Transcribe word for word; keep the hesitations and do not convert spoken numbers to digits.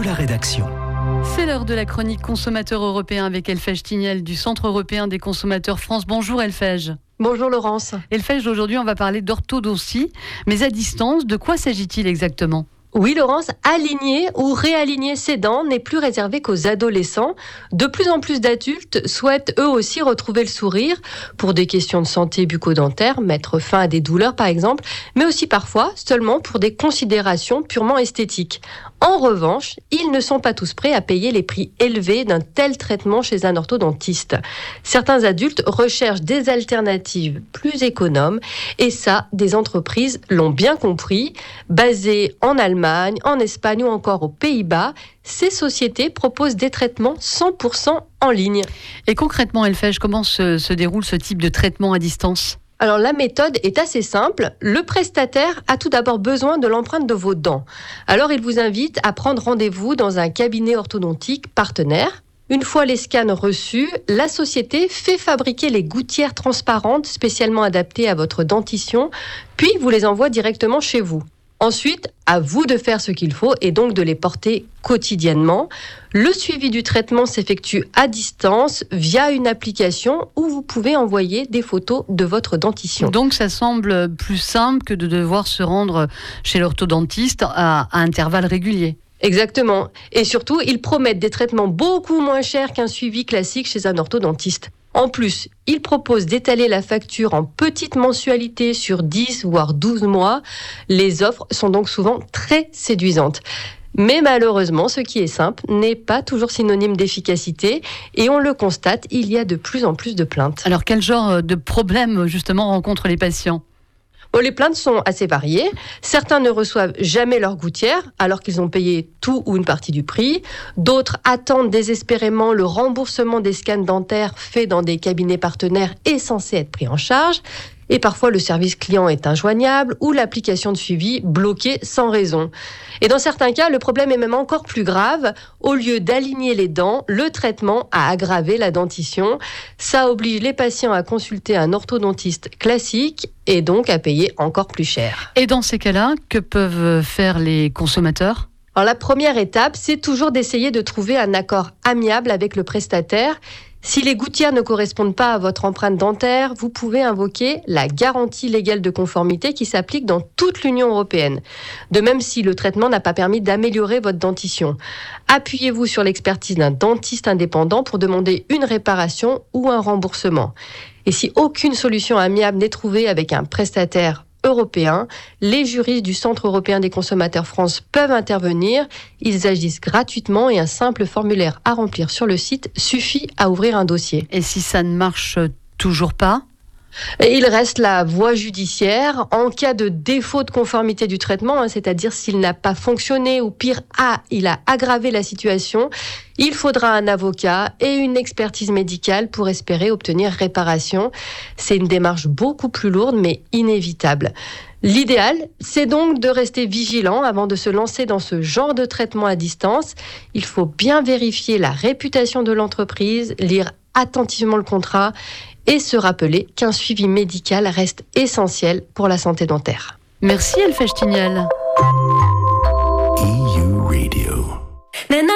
la rédaction. C'est l'heure de la chronique consommateur européen avec Elfège Tignel du Centre européen des consommateurs France. Bonjour Elfège. Bonjour Laurence. Elfège, aujourd'hui on va parler d'orthodontie, mais à distance, de quoi s'agit-il exactement ? Oui Laurence, aligner ou réaligner ses dents n'est plus réservé qu'aux adolescents. De plus en plus d'adultes souhaitent eux aussi retrouver le sourire pour des questions de santé bucco-dentaire, mettre fin à des douleurs par exemple, mais aussi parfois seulement pour des considérations purement esthétiques. En revanche, ils ne sont pas tous prêts à payer les prix élevés d'un tel traitement chez un orthodontiste. Certains adultes recherchent des alternatives plus économes et ça, des entreprises l'ont bien compris. Basées en Allemagne, en Espagne ou encore aux Pays-Bas, ces sociétés proposent des traitements cent pour cent en ligne. Et concrètement, Elfège, comment se, se déroule ce type de traitement à distance ? Alors la méthode est assez simple. Le prestataire a tout d'abord besoin de l'empreinte de vos dents. Alors il vous invite à prendre rendez-vous dans un cabinet orthodontique partenaire. Une fois les scans reçus, la société fait fabriquer les gouttières transparentes spécialement adaptées à votre dentition, puis vous les envoie directement chez vous. Ensuite, à vous de faire ce qu'il faut et donc de les porter quotidiennement. Le suivi du traitement s'effectue à distance via une application où vous pouvez envoyer des photos de votre dentition. Donc ça semble plus simple que de devoir se rendre chez l'orthodontiste à, à intervalles réguliers. Exactement. Et surtout, ils promettent des traitements beaucoup moins chers qu'un suivi classique chez un orthodontiste. En plus, ils proposent d'étaler la facture en petites mensualités sur dix voire douze mois. Les offres sont donc souvent très séduisantes. Mais malheureusement, ce qui est simple n'est pas toujours synonyme d'efficacité et on le constate, il y a de plus en plus de plaintes. Alors quel genre de problèmes justement rencontrent les patients ? Bon, les plaintes sont assez variées. Certains ne reçoivent jamais leur gouttière alors qu'ils ont payé tout ou une partie du prix. D'autres attendent désespérément le remboursement des scans dentaires faits dans des cabinets partenaires et censés être pris en charge. Et parfois, le service client est injoignable ou l'application de suivi bloquée sans raison. Et dans certains cas, le problème est même encore plus grave. Au lieu d'aligner les dents, le traitement a aggravé la dentition. Ça oblige les patients à consulter un orthodontiste classique et donc à payer encore plus cher. Et dans ces cas-là, que peuvent faire les consommateurs ? Alors, la première étape, c'est toujours d'essayer de trouver un accord amiable avec le prestataire. Si les gouttières ne correspondent pas à votre empreinte dentaire, vous pouvez invoquer la garantie légale de conformité qui s'applique dans toute l'Union européenne. De même si le traitement n'a pas permis d'améliorer votre dentition. Appuyez-vous sur l'expertise d'un dentiste indépendant pour demander une réparation ou un remboursement. Et si aucune solution amiable n'est trouvée avec un prestataire européen, les juristes du Centre européen des consommateurs France peuvent intervenir. Ils agissent gratuitement et un simple formulaire à remplir sur le site suffit à ouvrir un dossier. Et si ça ne marche toujours pas ? Il reste la voie judiciaire en cas de défaut de conformité du traitement, hein, c'est-à-dire s'il n'a pas fonctionné ou pire, ah, il a aggravé la situation. Il faudra un avocat et une expertise médicale pour espérer obtenir réparation. C'est une démarche beaucoup plus lourde mais inévitable. L'idéal, c'est donc de rester vigilant avant de se lancer dans ce genre de traitement à distance. Il faut bien vérifier la réputation de l'entreprise, lire attentivement le contrat et se rappeler qu'un suivi médical reste essentiel pour la santé dentaire. Merci Elfège Tignel. E U Radio.